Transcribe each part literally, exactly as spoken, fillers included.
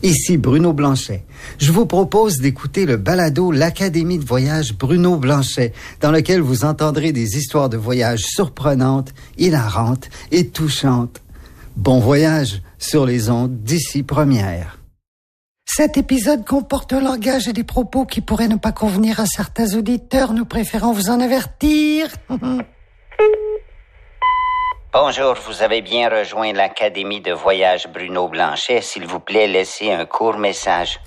Ici Bruno Blanchet. Je vous propose d'écouter le balado L'Académie de voyage Bruno Blanchet, dans lequel vous entendrez des histoires de voyage surprenantes, hilarantes et touchantes. Bon voyage sur les ondes d'Ici Première. Cet épisode comporte un langage et des propos qui pourraient ne pas convenir à certains auditeurs. Nous préférons vous en avertir. Bonjour, vous avez bien rejoint l'Académie de voyage Bruno Blanchet. S'il vous plaît, laissez un court message.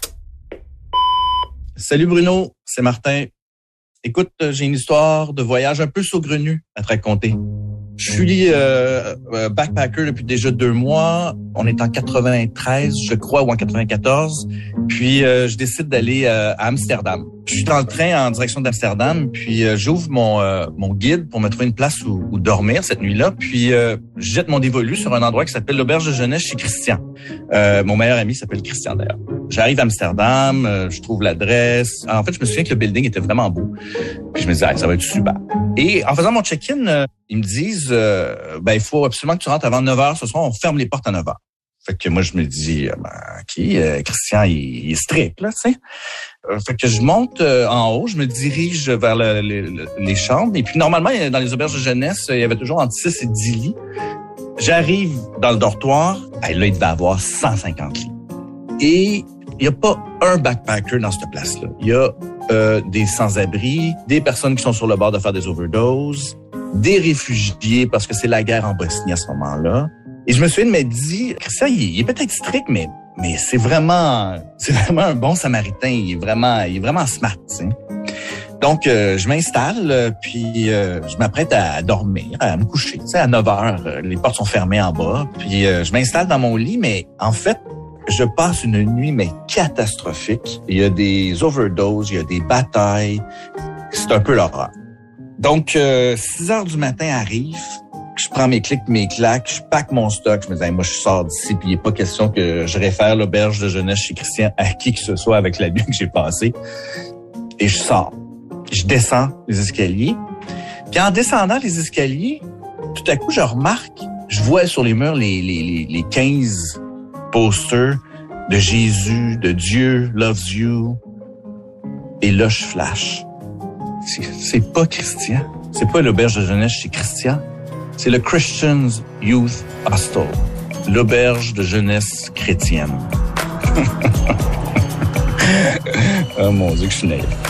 Salut Bruno, c'est Martin. Écoute, j'ai une histoire de voyage un peu saugrenue à te raconter. Je suis euh, backpacker depuis déjà deux mois. On est en quatre-vingt-treize, je crois, ou en quatre-vingt-quatorze. Puis, euh, je décide d'aller euh, à Amsterdam. Je suis dans le train en direction d'Amsterdam. Puis, euh, j'ouvre mon euh, mon guide pour me trouver une place où, où dormir cette nuit-là. Puis, euh, je jette mon dévolu sur un endroit qui s'appelle l'Auberge de jeunesse chez Christian. Euh, mon meilleur ami s'appelle Christian, d'ailleurs. J'arrive à Amsterdam, euh, je trouve l'adresse. En fait, je me souviens que le building était vraiment beau. Puis, je me dis, ah, ça va être super. Et en faisant mon check-in, euh, ils me disent, euh, ben, il faut absolument que tu rentres avant neuf heures ce soir. On ferme les portes à neuf heures. Fait que moi, je me dis, ben, OK, euh, Christian, il, il est strict, là, tu sais. Euh, fait que je monte euh, en haut, je me dirige vers le, le, les chambres. Et puis, normalement, dans les auberges de jeunesse, il y avait toujours entre six et dix lits. J'arrive dans le dortoir. Et là, il devait avoir cent cinquante lits. Et il n'y a pas un backpacker dans cette place-là. Il y a euh, des sans-abri, des personnes qui sont sur le bord de faire des overdoses, des réfugiés parce que c'est la guerre en Bosnie à ce moment-là. Et je me souviens de me dire, Christian, il, il est peut-être strict, mais mais c'est vraiment c'est vraiment un bon Samaritain. Il est vraiment il est vraiment smart, tu sais. Donc euh, je m'installe, euh, puis euh, je m'apprête à dormir, à me coucher. Tu sais, à neuf heures, euh, les portes sont fermées en bas. Puis euh, je m'installe dans mon lit, mais en fait, je passe une nuit mais catastrophique. Il y a des overdoses, il y a des batailles. C'est un peu l'horreur. Donc euh, six heures du matin arrive. Je prends mes clics, mes claques, je pack mon stock. Je me dis, hey, moi, je sors d'ici, puis il n'est pas question que je réfère l'auberge de jeunesse chez Christian à qui que ce soit avec la nuit que j'ai passée. Et je sors. Je descends les escaliers. Puis en descendant les escaliers, tout à coup, je remarque, je vois sur les murs les, les, les quinze posters de Jésus, de Dieu, loves you. Et là, je flash. C'est, c'est pas Christian. C'est pas l'auberge de jeunesse chez Christian. C'est le Christian's Youth Hostel, l'auberge de jeunesse chrétienne. Oh mon Dieu, que je suis naïf.